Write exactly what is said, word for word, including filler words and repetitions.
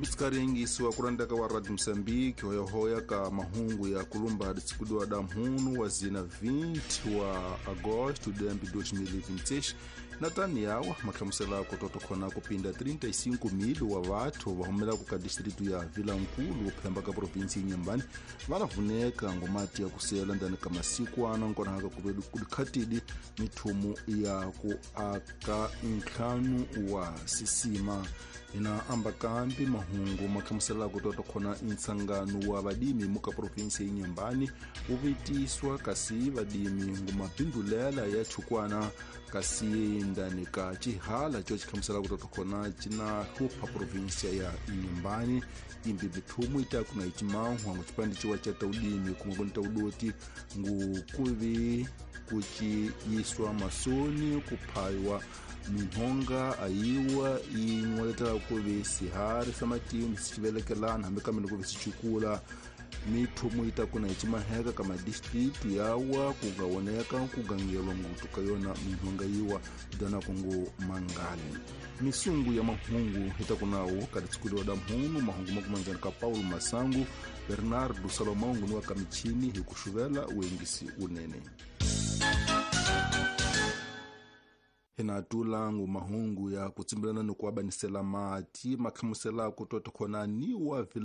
mtsikaringisi wa kurandaka wa Radio Msambiki hoyahoya ka mahungu ya kulumba disikudu wa damhunu wa zina vinte wa agosto dembi dois mil e vinte e seis na tani yawa makamusela kutotokona kupinda trinta e cinco mil wa watu wahumela kuka distritu ya Vilankulu pemba ka provinsi Nyambani valavuneka ngomati ya kusela ndani kama siku ana nkona haka kubedu kudikatidi mitumu ya kuaka nklanu wa sisima ina amba kambi mahungu makamusela kutotokona insangano wa vadimi muka provinsi Nyambani uvitiswa kasi vadimi ngumapindulela ya chukwana kasi ndani ka chihala cho chikamusela kutotokona china hupa provinsia ya Nyambani imbi vitumu itaku na ichimahu wangu chipandi chiwa chata udimi kumagonita udoti ngu kuvi kuchi yiswa masoni kupaiwa mihonga aiwa inwaletala kuvi sihari samatiyo nisichivelekelana hambeka minu kuvi sichukula mitumu itakuna ichimaheka kama distritu yawa kugawoneka kugangelo ngutu kayona mihonga iwa idana kungu mangali misungu ya mahungu itakunawo kaditsikuli wada mhunu mahungu makumanjani ka Paulo Masangu Bernardo Salomongu niwa kamichini hikushuvela uengisi unene hina tulangu mahungu ya kutsimbilana nukuwabanisela mati makamusela kutotokona niwa